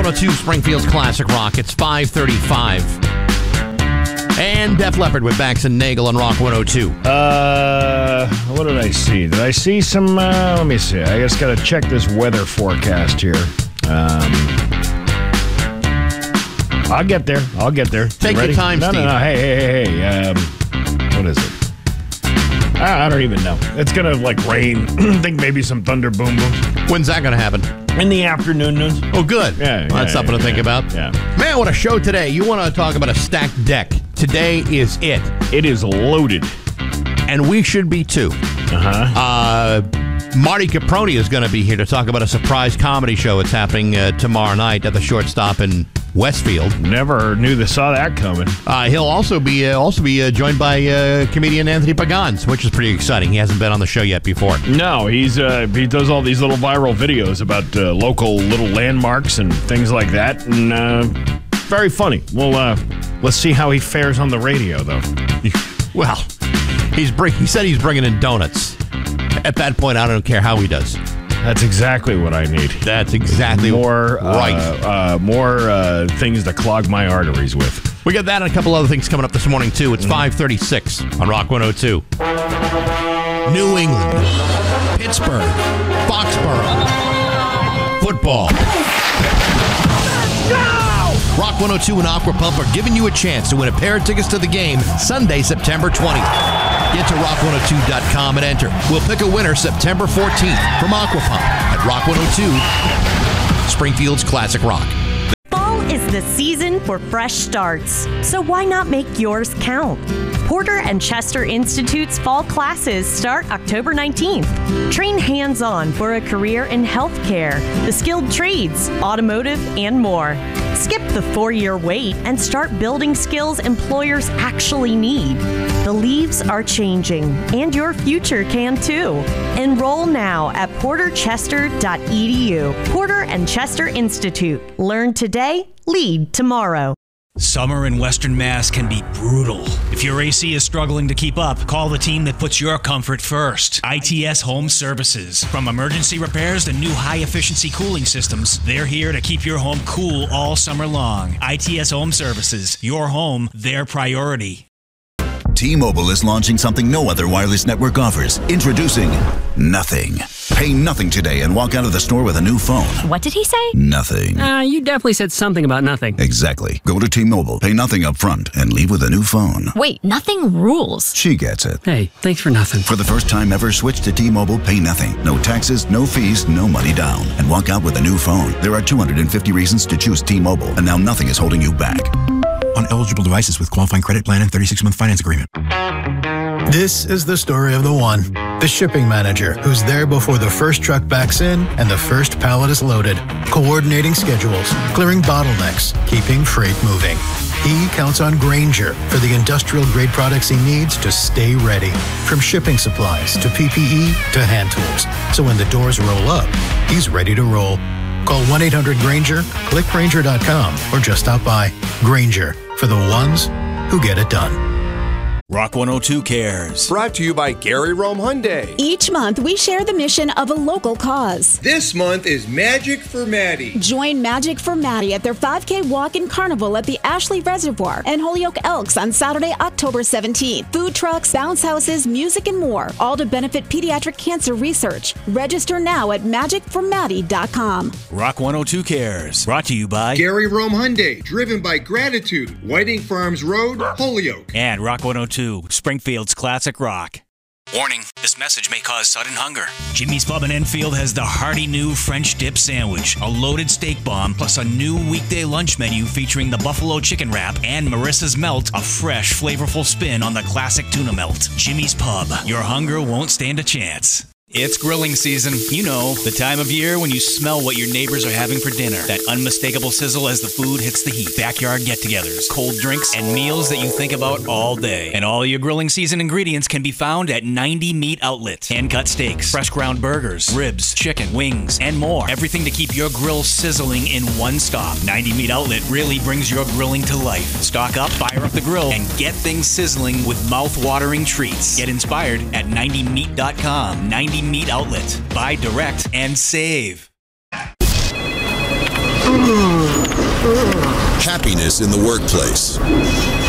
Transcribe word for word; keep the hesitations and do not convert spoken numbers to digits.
one oh two, Springfield's Classic Rock. It's five thirty-five. And Def Leppard with Bax and Nagel on Rock one oh two. Uh, what did I see? Did I see some, uh, let me see. I just got to check this weather forecast here. Um, I'll get there. I'll get there. Take Ready? your time, no, Steve. No, no, Hey, hey, hey, hey. Um, what is it? I, I don't even know. It's going to, like, rain. I think maybe some thunder boom boom. When's that going to happen? In the afternoon. Oh, good. Yeah, well, that's yeah, something yeah, to think yeah, about. Yeah. Man, what a show today. You want to talk about a stacked deck. Today is it. It is loaded. And we should be, too. Uh-huh. Uh, Marty Caproni is going to be here to talk about a surprise comedy show. It's happening uh, tomorrow night at the Shortstop in Westfield. Never knew they saw that coming. Uh, he'll also be uh, also be uh, joined by uh, comedian Anthony Pagans, which is pretty exciting. He hasn't been on the show yet before. No, he's uh, he does all these little viral videos about uh, local little landmarks and things like that, and uh, very funny. Well, uh, let's see how he fares on the radio, though. Well, he's bring, he said he's bringing in donuts. At that point, I don't care how he does. That's exactly what I need. That's exactly more right. Uh, uh, more uh, things to clog my arteries with. We got that and a couple other things coming up this morning, too. It's mm. five thirty-six on Rock one oh two. New England, Pittsburgh, Foxborough, football. Let's go! Rock one oh two and Aqua Pump are giving you a chance to win a pair of tickets to the game Sunday, September twentieth. Get to rock one oh two dot com and enter. We'll pick a winner September fourteenth from Aqua Pump at Rock one oh two, Springfield's Classic Rock. Fall is the season for fresh starts, so why not make yours count? Porter and Chester Institute's fall classes start October nineteenth. Train hands-on for a career in healthcare, the skilled trades, automotive, and more. Skip the four-year wait and start building skills employers actually need. The leaves are changing, and your future can too. Enroll now at porter chester dot e d u. Porter and Chester Institute. Learn today, lead tomorrow. Summer in Western Mass can be brutal. If your A C is struggling to keep up, call the team that puts your comfort first. I T S Home Services. From emergency repairs to new high-efficiency cooling systems, they're here to keep your home cool all summer long. I T S Home Services. Your home, their priority. T-Mobile is launching something no other wireless network offers. Introducing Nothing. Pay nothing today and walk out of the store with a new phone. What did he say? Nothing. Uh, you definitely said something about nothing. Exactly. Go to T-Mobile, pay nothing up front, and leave with a new phone. Wait, nothing rules. She gets it. Hey, thanks for nothing. For the first time ever, switch to T-Mobile, pay nothing. No taxes, no fees, no money down. And walk out with a new phone. There are two hundred fifty reasons to choose T-Mobile, and now nothing is holding you back. On eligible devices with qualifying credit plan and thirty-six month finance agreement. This is the story of the one, the shipping manager, who's there before the first truck backs in and the first pallet is loaded, coordinating schedules, clearing bottlenecks, keeping freight moving. He counts on Grainger for the industrial-grade products he needs to stay ready, from shipping supplies to P P E to hand tools. So when the doors roll up, he's ready to roll. Call one eight hundred Grainger, click Grainger dot com, or just stop by. Grainger, for the ones who get it done. Rock one oh two cares. Brought to you by Gary Rome Hyundai. Each month, we share the mission of a local cause. This month is Magic for Maddie. Join Magic for Maddie at their five K walk-in carnival at the Ashley Reservoir and Holyoke Elks on Saturday, October seventeenth. Food trucks, bounce houses, music, and more, all to benefit pediatric cancer research. Register now at magic for maddie dot com. Rock one oh two cares. Brought to you by Gary Rome Hyundai, driven by gratitude. Whiting Farms Road, Holyoke. And Rock one oh two. Springfield's Classic Rock. Warning, this message may cause sudden hunger. Jimmy's Pub in Enfield has the hearty new French dip sandwich, a loaded steak bomb, plus a new weekday lunch menu featuring the buffalo chicken wrap and Marissa's Melt, a fresh, flavorful spin on the classic tuna melt. Jimmy's Pub, your hunger won't stand a chance. It's grilling season. You know, the time of year when you smell what your neighbors are having for dinner. That unmistakable sizzle as the food hits the heat. Backyard get-togethers, cold drinks, and meals that you think about all day. And all your grilling season ingredients can be found at ninety Meat Outlet. Hand-cut steaks, fresh ground burgers, ribs, chicken, wings, and more. Everything to keep your grill sizzling in one stop. ninety Meat Outlet really brings your grilling to life. Stock up, fire up the grill, and get things sizzling with mouth-watering treats. Get inspired at ninety meat dot com. ninety Meat Outlet. Buy direct and save. Ugh. Happiness in the workplace.